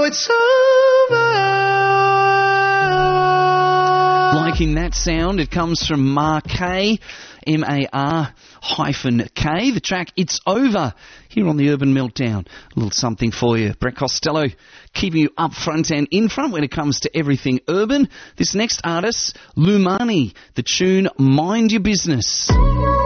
know it's over. Liking that sound? It comes from Mar-K, M-A-R-K. The track It's Over here on the Urban Meltdown. A little something for you. Brett Costello keeping you up front and in front when it comes to everything urban. This next artist, Lumani, the tune Mind Your Business.